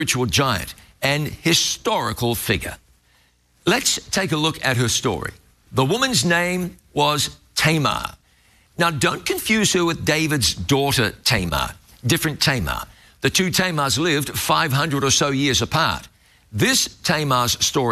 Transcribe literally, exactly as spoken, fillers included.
spiritual giant and historical figure. Let's take a look at her story. The woman's name was Tamar. Now, don't confuse her with David's daughter Tamar, different Tamar. The two Tamars lived five hundred or so years apart. This Tamar's story